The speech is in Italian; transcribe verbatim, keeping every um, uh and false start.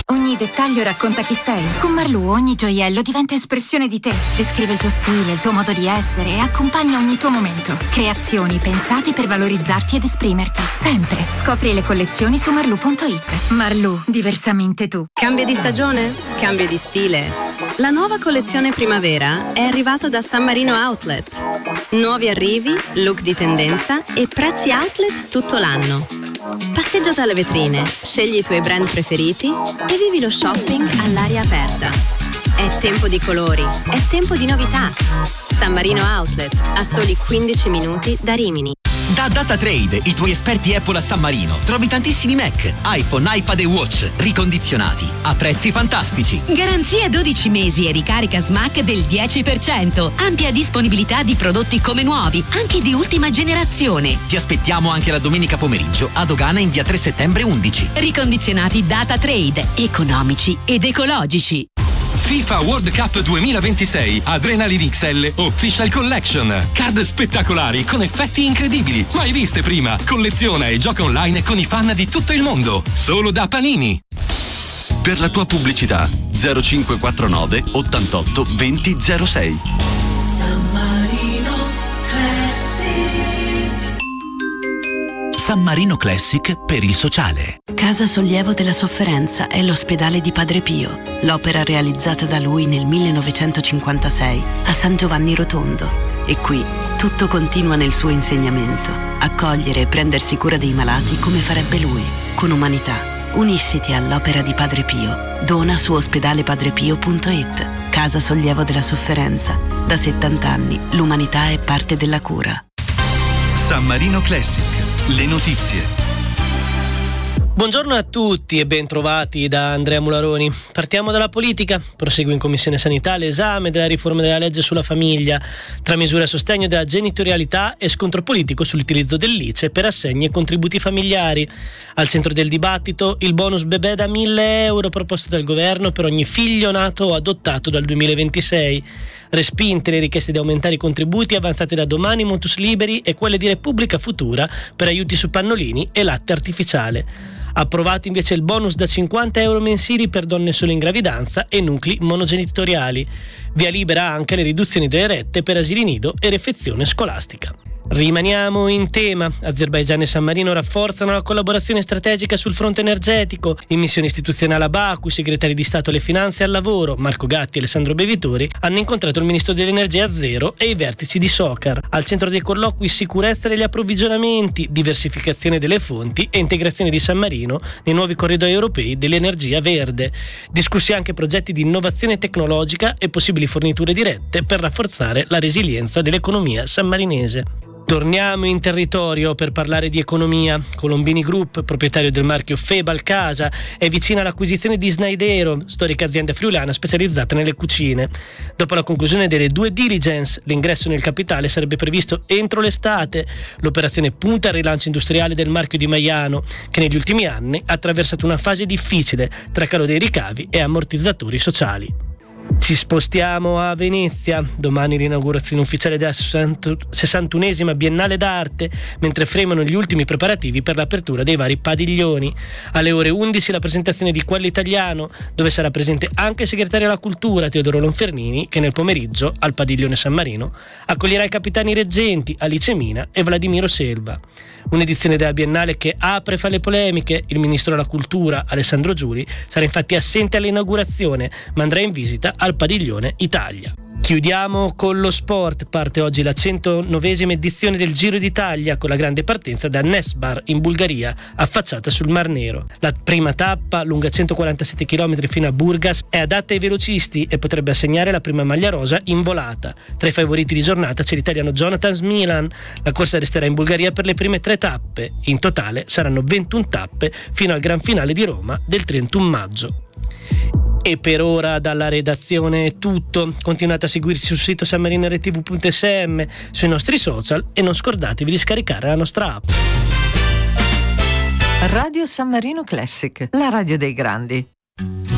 Ogni dettaglio racconta chi sei. Con Marlù ogni gioiello diventa espressione di te. Descrive il tuo stile, il tuo modo di essere e accompagna ogni tuo momento. Creazioni pensate per valorizzarti ed esprimerti. Sempre. Scopri le collezioni su marlù punto it. Marlù, diversamente tu. Cambio di stagione? Cambio di stile. La nuova collezione primavera è arrivata da San Marino Outlet. Nuovi arrivi, look di tendenza e prezzi outlet tutto l'anno. Passeggia dalle vetrine, scegli i tuoi brand preferiti e vivi lo shopping all'aria aperta. È tempo di colori, è tempo di novità. San Marino Outlet, a soli quindici minuti da Rimini. Da DataTrade, i tuoi esperti Apple a San Marino, trovi tantissimi Mac, iPhone, iPad e Watch ricondizionati a prezzi fantastici. Garanzia dodici mesi e ricarica Smack del dieci per cento. Ampia disponibilità di prodotti come nuovi, anche di ultima generazione. Ti aspettiamo anche la domenica pomeriggio a Dogana in via tre settembre undici. Ricondizionati DataTrade, economici ed ecologici. FIFA World Cup duemilaventisei Adrenaline X L Official Collection. Card spettacolari con effetti incredibili, mai viste prima. Colleziona e gioca online con i fan di tutto il mondo. Solo da Panini. Per la tua pubblicità zero cinque quattro nove ottantotto venti zero sei. San Marino Classic. San Marino Classic per il sociale. Casa Sollievo della Sofferenza è l'ospedale di Padre Pio, l'opera realizzata da lui nel millenovecentocinquantasei a San Giovanni Rotondo. E qui tutto continua nel suo insegnamento: accogliere e prendersi cura dei malati come farebbe lui, con umanità. Unisciti all'opera di Padre Pio. Dona su ospedale padre pio punto it. Casa Sollievo della Sofferenza. Da settanta anni l'umanità è parte della cura. San Marino Classic. Le notizie. Buongiorno a tutti e ben trovati da Andrea Mularoni. Partiamo dalla politica. Prosegue in Commissione Sanità l'esame della riforma della legge sulla famiglia, tra misure a sostegno della genitorialità e scontro politico sull'utilizzo dell'I C E per assegni e contributi familiari. Al centro del dibattito il bonus bebè da mille euro proposto dal governo per ogni figlio nato o adottato dal duemilaventisei. Respinte le richieste di aumentare i contributi avanzate da Domani, Motus Liberi e quelle di Repubblica Futura per aiuti su pannolini e latte artificiale. Approvato invece il bonus da cinquanta euro mensili per donne solo in gravidanza e nuclei monogenitoriali. Via libera anche le riduzioni delle rette per asili nido e refezione scolastica. Rimaniamo in tema. Azerbaigian e San Marino rafforzano la collaborazione strategica sul fronte energetico. In missione istituzionale a Baku, i segretari di Stato alle Finanze e al Lavoro, Marco Gatti e Alessandro Bevitori, hanno incontrato il ministro dell'Energia azero e i vertici di Socar. Al centro dei colloqui sicurezza degli approvvigionamenti, diversificazione delle fonti e integrazione di San Marino nei nuovi corridoi europei dell'energia verde. Discussi anche progetti di innovazione tecnologica e possibili forniture dirette per rafforzare la resilienza dell'economia sammarinese. Torniamo in territorio per parlare di economia. Colombini Group, proprietario del marchio Febal Casa, è vicina all'acquisizione di Snaidero, storica azienda friulana specializzata nelle cucine. Dopo la conclusione delle due diligence, l'ingresso nel capitale sarebbe previsto entro l'estate. L'operazione punta al rilancio industriale del marchio di Maiano, che negli ultimi anni ha attraversato una fase difficile tra calo dei ricavi e ammortizzatori sociali. Ci spostiamo a Venezia. Domani l'inaugurazione ufficiale della sessantunesima Biennale d'Arte, mentre fremano gli ultimi preparativi per l'apertura dei vari padiglioni. Alle ore undici la presentazione di Quello Italiano, dove sarà presente anche il segretario alla cultura Teodoro Lonfernini, che nel pomeriggio al padiglione San Marino accoglierà i capitani reggenti Alice Mina e Vladimiro Selva. Un'edizione della Biennale che apre fra le polemiche. Il ministro della cultura Alessandro Giuli sarà infatti assente all'inaugurazione, ma andrà in visita al padiglione Italia. Chiudiamo con lo sport. Parte oggi la centonovesima edizione del Giro d'Italia con la grande partenza da Nesbar in Bulgaria, affacciata sul Mar Nero. La prima tappa, lunga centoquarantasette chilometri fino a Burgas, è adatta ai velocisti e potrebbe assegnare la prima maglia rosa in volata. Tra i favoriti di giornata c'è l'italiano Jonathan Smilan. La corsa resterà in Bulgaria per le prime tre tappe. In totale saranno ventuno tappe fino al gran finale di Roma del trentuno maggio. E per ora dalla redazione è tutto. Continuate a seguirci sul sito sanmarinRTV punto s m, sui nostri social e non scordatevi di scaricare la nostra app. Radio San Marino Classic, la radio dei grandi.